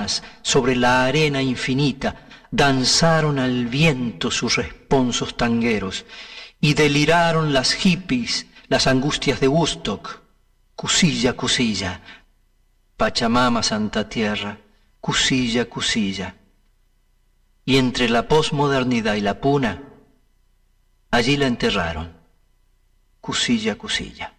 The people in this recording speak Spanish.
llamas sobre la arena infinita danzaron al viento sus responsos tangueros y deliraron las hippies, las angustias de Woodstock. Cusilla, cusilla, Pachamama, Santa Tierra, cusilla, cusilla. Y entre la posmodernidad y la puna, allí la enterraron, cusilla, cusilla.